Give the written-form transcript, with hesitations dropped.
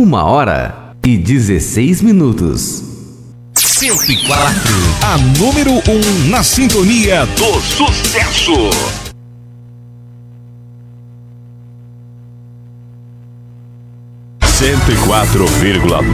1h16. 104, a número 1 na sintonia do sucesso. 104,9